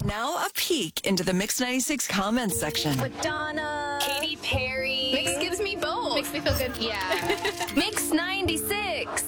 Now a peek into the Mix 96 comments section. Madonna. Katy Perry. Mix gives me both. Makes me feel good. Yeah. Mix 90.